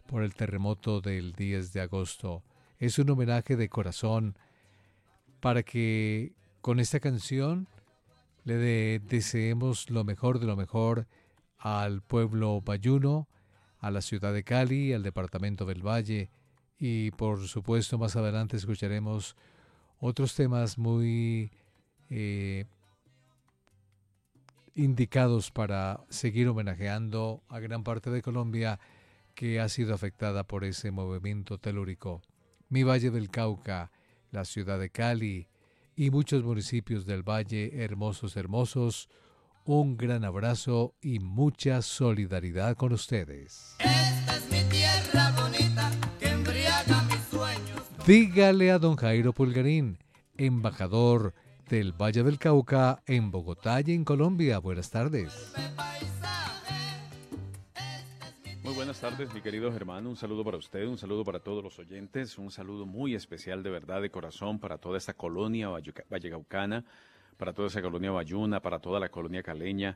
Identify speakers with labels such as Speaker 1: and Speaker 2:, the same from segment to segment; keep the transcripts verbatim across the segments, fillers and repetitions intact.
Speaker 1: por el terremoto del diez de agosto. Es un homenaje de corazón para que con esta canción le de- deseemos lo mejor de lo mejor al pueblo bayuno, a la ciudad de Cali, al departamento del Valle y por supuesto más adelante escucharemos otros temas muy eh, indicados para seguir homenajeando a gran parte de Colombia que ha sido afectada por ese movimiento telúrico. Mi Valle del Cauca, la ciudad de Cali y muchos municipios del Valle, hermosos, hermosos, un gran abrazo y mucha solidaridad con ustedes.
Speaker 2: Esta es mi tierra bonita que embriaga mis sueños.
Speaker 1: Dígale a don Jairo Pulgarín, embajador del Valle del Cauca en Bogotá y en Colombia. Buenas tardes.
Speaker 3: Muy buenas tardes, mi querido Germán. Un saludo para usted, un saludo para todos los oyentes, un saludo muy especial de verdad, de corazón, para toda esta colonia valleca- vallecaucana, para toda esa colonia bayuna, para toda la colonia caleña,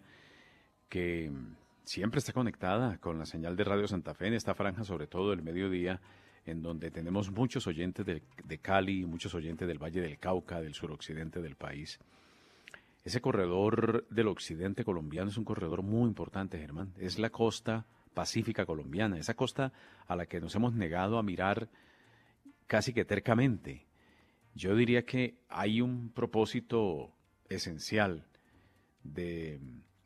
Speaker 3: que siempre está conectada con la señal de Radio Santa Fe en esta franja, sobre todo el mediodía, en donde tenemos muchos oyentes de, de Cali, muchos oyentes del Valle del Cauca, del suroccidente del país. Ese corredor del occidente colombiano es un corredor muy importante, Germán. Es la costa pacífica colombiana, esa costa a la que nos hemos negado a mirar casi que tercamente. Yo diría que hay un propósito esencial de,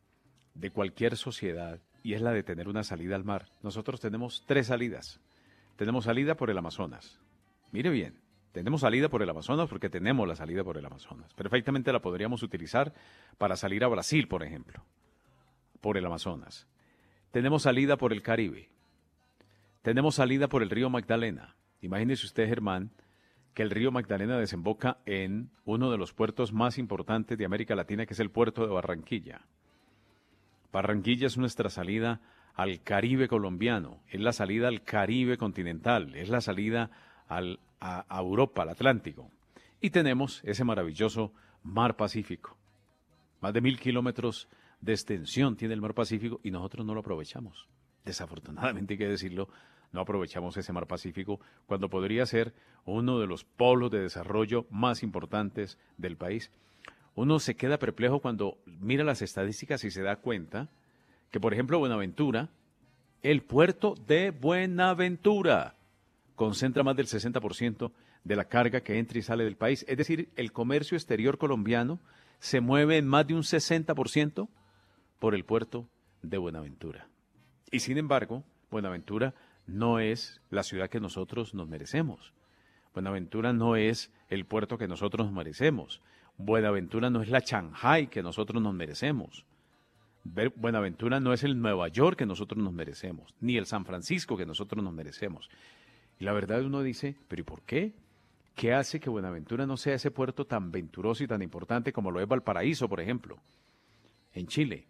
Speaker 3: de cualquier sociedad y es la de tener una salida al mar. Nosotros tenemos tres salidas. Tenemos salida por el Amazonas. Mire bien, tenemos salida por el Amazonas porque tenemos la salida por el Amazonas. Perfectamente la podríamos utilizar para salir a Brasil, por ejemplo, por el Amazonas. Tenemos salida por el Caribe. Tenemos salida por el río Magdalena. Imagínese usted, Germán, que el río Magdalena desemboca en uno de los puertos más importantes de América Latina, que es el puerto de Barranquilla. Barranquilla es nuestra salida al Caribe colombiano, es la salida al Caribe continental, es la salida al, a, a Europa, al Atlántico. Y tenemos ese maravilloso Mar Pacífico. Más de mil kilómetros de extensión tiene el Mar Pacífico y nosotros no lo aprovechamos. Desafortunadamente hay que decirlo, no aprovechamos ese Mar Pacífico cuando podría ser uno de los polos de desarrollo más importantes del país. Uno se queda perplejo cuando mira las estadísticas y se da cuenta que, por ejemplo, Buenaventura, el puerto de Buenaventura, concentra más del sesenta por ciento de la carga que entra y sale del país. Es decir, el comercio exterior colombiano se mueve en más de un sesenta por ciento por el puerto de Buenaventura. Y sin embargo, Buenaventura no es la ciudad que nosotros nos merecemos. Buenaventura no es el puerto que nosotros nos merecemos. Buenaventura no es la Shanghái que nosotros nos merecemos. Buenaventura no es el Nueva York que nosotros nos merecemos, ni el San Francisco que nosotros nos merecemos. Y la verdad uno dice, ¿pero y por qué? ¿Qué hace que Buenaventura no sea ese puerto tan venturoso y tan importante como lo es Valparaíso, por ejemplo, en Chile?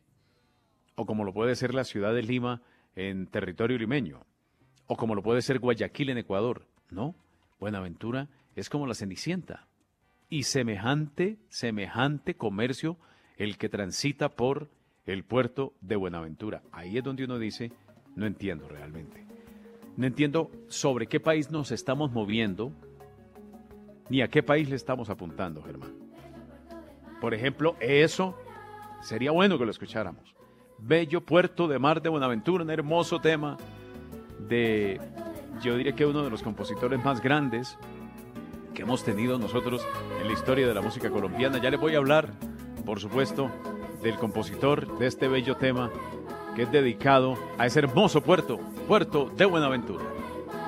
Speaker 3: O como lo puede ser la ciudad de Lima en territorio limeño. O como lo puede ser Guayaquil en Ecuador. No, Buenaventura es como la Cenicienta. Y semejante, semejante comercio el que transita por el puerto de Buenaventura. Ahí es donde uno dice, no entiendo realmente. No entiendo sobre qué país nos estamos moviendo, ni a qué país le estamos apuntando, Germán. Por ejemplo, eso sería bueno que lo escucháramos. Bello Puerto de Mar de Buenaventura, un hermoso tema de, yo diría que uno de los compositores más grandes que hemos tenido nosotros en la historia de la música colombiana. Ya les voy a hablar, por supuesto, del compositor de este bello tema que es dedicado a ese hermoso puerto, Puerto de Buenaventura.